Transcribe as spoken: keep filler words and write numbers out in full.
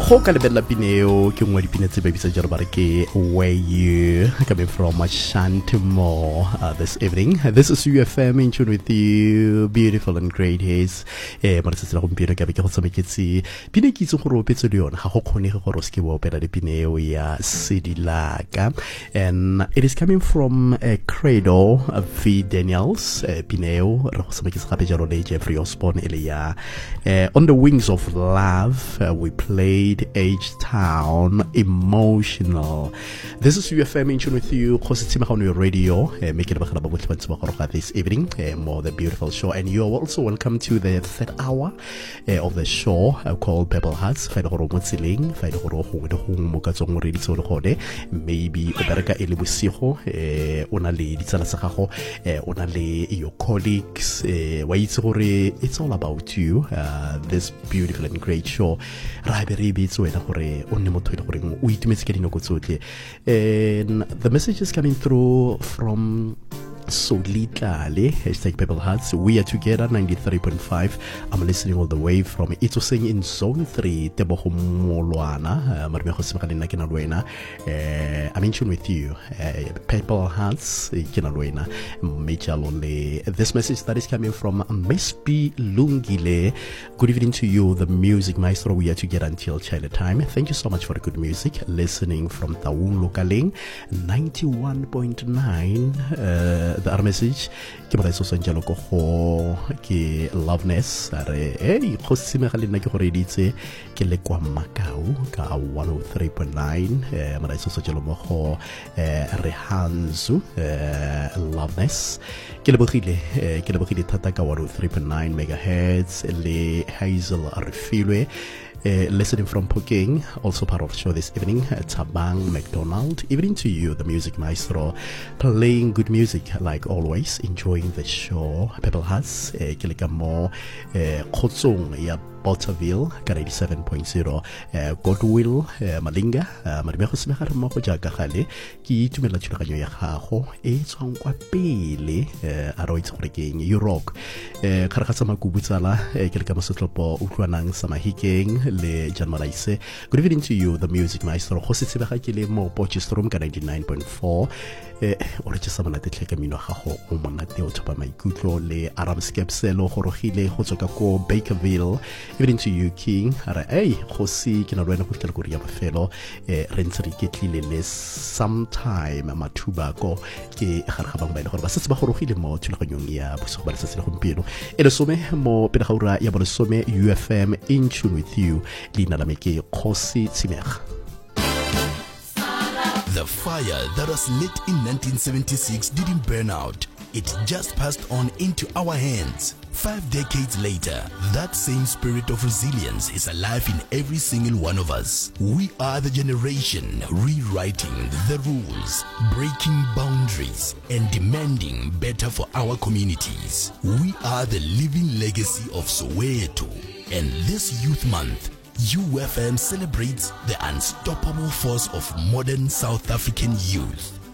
go ka lebella pineo ke ngwe dipina tse ba bisa jalo ba re ke Where You, coming from Shantimo uh, this evening. This is U F M in tune with you, beautiful and great hits. Eh mara tsela go mpino ka be ke go tsameketse pina ke itse gore o petse le yona ga go kgonege gore o se ke bo opela le pineo ya Sedilaka, and it is coming from uh, Credo uh, V Daniels uh, pineo re go tsameketse gape jalo le Jeffrey Osborne ele ya uh, On the Wings of Love. uh, we played H-Town Emotional. This is U F M in tune with you. On your radio, uh, make it about this evening, uh, more the beautiful show, and you are also welcome to the third hour uh, of the show uh, called Pebble Hearts. Maybe obereka ele bosigo eh ona le ditsala tsa gago eh ona le your colleagues eh wa itse gore it's all about you. Uh, this beautiful and great show ra be re bitse wena gore o nne motho ile gore o itumetse ke dinoko tsotlhe, and the message is coming through from Solitlale, hashtag Pebble Hearts. We are together, ninety-three point five. I'm listening all the way from Itoseng in zone three, Tebogo Molwana. I'm in tune with you. Pebble Hearts, Kinalwena, Mechalonle. This message that is coming from Miss B Lungile. Good evening to you, the music maestro. We are together until child time. Thank you so much for the good music. Listening from Taung Lokaling, ninety-one point nine. Uh, the our message ke ba so njalo go go ke Loveness are eh go simegale nna ke go reditse ke le kwa Makau ka one oh three point nine. eh mara so njalo mo go eh Rehanzu eh Loveness ke le bogile eh ke le bogile thata ka one oh three point nine megahertz le Hazel Arifilwe. Uh, listening from Peking, also part of the show this evening. uh, Tabang McDonald, evening to you, the music maestro, playing good music like always, enjoying the show. Pebble Hearts, uh, Kilikamo, Kotsung, ya Botterville, eighty-seven point zero, uh, Godwill, uh, Malinga, Maribeko Smehar Moko Jagahale, Ki Tumela Churayo Yahaho, E Tsongwa Pele, Aroit Reking, Europe, Karakasama Kubutala, Kilikamasutlopo, Ukwanang Samahikeng, Le Janmalaise. Good evening to you, the music maestro, Hositsibakile Mo Pochistrom, ninety-nine point four. Ore tsa mana te tleka mino ga go o monate o tshopa maikutlo le Aram Skepselo go rogile go tsoka ko Bakerville. Evening to you King ara ei go si ke na lwena go tlhola go ria bafelo eh re ntse re ketlile le sometime mathuba ko ke gare ga bang ba ile gore ba setse ba go rogile mo thulaganyong ya bosigo ba letsatsi le gompieno e le some mo pele ga ura ya bo le some. U F M in tune with you. Lina la me ke Khosi Tsimega. The fire that was lit in nineteen seventy-six didn't burn out. It just passed on into our hands. Five decades later, that same spirit of resilience is alive in every single one of us. We are the generation rewriting the rules, breaking boundaries, and demanding better for our communities. We are the living legacy of Soweto. And this Youth Month, U F M celebrates the unstoppable force of modern South African youth.